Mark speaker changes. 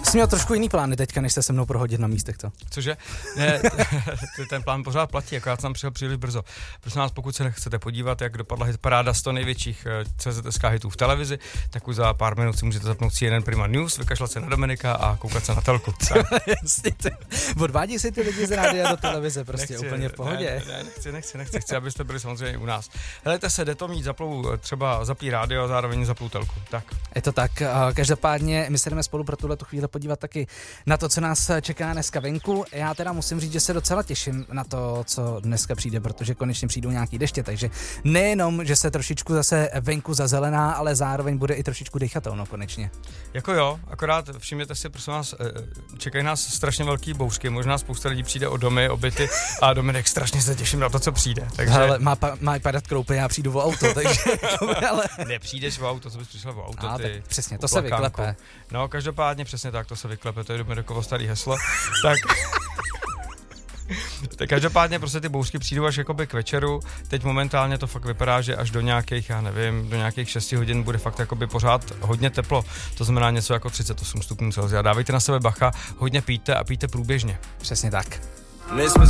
Speaker 1: Jsi měl trošku jiný plány teďka, než se mnou prohodit na místech, to.
Speaker 2: Cože? Ne, ten plán pořád platí, jako já jsem přišel příliš brzo. Prosím vás, pokud se chcete podívat, jak dopadla hitparáda 100 největších CZSK hitů v televizi, tak už za pár minut si můžete zapnout CNN Prima News, vykašlat se na Dominika a koukat se na telku.
Speaker 1: Jasně, odvádí si ty lidi z rádia do televize, prostě nechci, úplně v pohodě.
Speaker 2: Nechci, abyste byli samozřejmě u nás. Helejte se, jde to mít třeba zaplý rádio a zároveň zaplou telku. Tak.
Speaker 1: Je to tak, každopádně my se jdeme spolu pro tuhle chvíli podívat taky na to, co nás čeká dneska venku. Já teda musím říct, že se docela těším na to, co dneska přijde, protože konečně přijdou nějaký deště, takže nejenom, že se trošičku zase venku zazelená, ale zároveň bude i trošičku dýchatelno konečně.
Speaker 2: Jako jo, akorát všimněte si, prosím vás, čekají nás strašně velký bouřky, možná spousta lidí přijde o domy, o byty a Dominik, strašně se těším na to, co přijde. Takže...
Speaker 1: Hele, má padat kroupy, já přijdu o auto, takže... ale...
Speaker 2: Nepřijdeš o auto, co bys přišel o auto, ty.
Speaker 1: Přesně, to se vyklepe.
Speaker 2: No, každopádně přesně tak, to se vyklepe, to je Dominikovo starý heslo. Tak každopádně prostě ty bouřky přijdou až jakoby k večeru. Teď momentálně to fakt vypadá, že až do nějakých, já nevím, do nějakých 6 hodin bude fakt jakoby pořád hodně teplo. To znamená něco jako 38 stupňů Celsia. Dávejte na sebe bacha, hodně pijte a pijte průběžně.
Speaker 1: Přesně tak.